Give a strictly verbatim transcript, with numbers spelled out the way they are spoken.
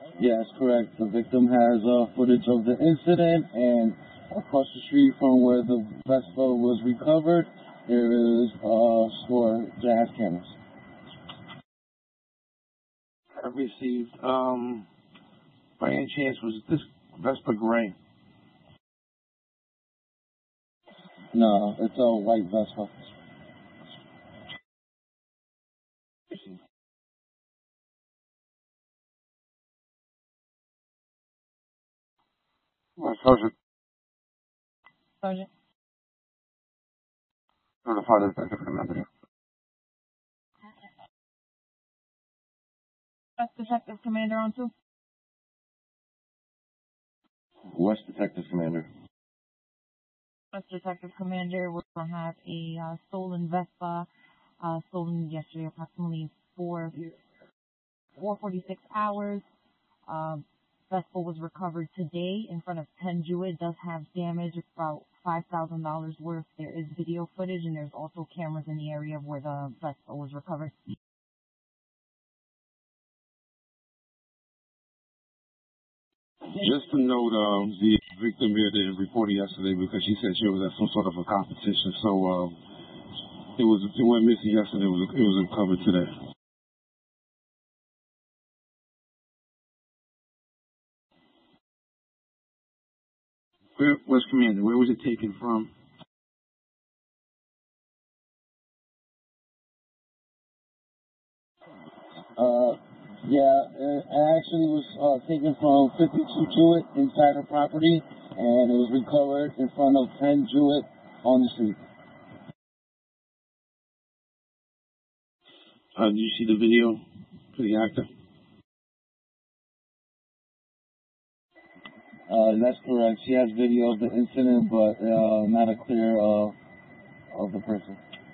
Yes, correct. The victim has uh, footage of the incident, and across the street from where the Vespa was recovered, there is a store that has cameras. I received, um, by any chance, was this Vespa gray? No, it's a white Vespa. Well, Sergeant. Sergeant. Certified Detective Commander. West Detective Commander on two. West Detective Commander. West Detective Commander, we're going to have a uh, stolen Vespa, uh, stolen yesterday, approximately four, four forty-six hours. Um, Vespa was recovered today in front of Penn Jewett. It does have damage, about five thousand dollars worth. There is video footage, and there's also cameras in the area where the Vespa was recovered. Just to note, um, the victim here didn't report it yesterday because she said she was at some sort of a competition. So um, it was it went missing yesterday. It was it was recovered today. Where was Commander? Where was it taken from? Uh, yeah, it actually was uh, taken from fifty-two Jewett inside her property, and it was recovered in front of Penn Jewett on the street. Uh, did you see the video for the actor? Uh, that's correct. She has video of the incident, but uh, not a clear uh, of the person.